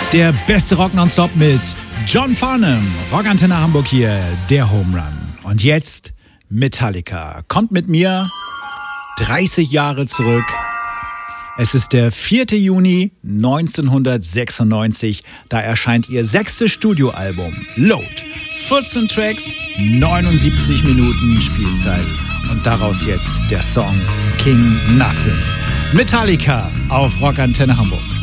Der beste Rock nonstop mit John Farnham. Rockantenne Hamburg hier, der Home Run. Und jetzt Metallica. Kommt mit mir 30 Jahre zurück. Es ist der 4. Juni 1996. Da erscheint ihr 6. Studioalbum Load. 14 Tracks, 79 Minuten Spielzeit. Und daraus jetzt der Song King Nothing. Metallica auf Rockantenne Hamburg.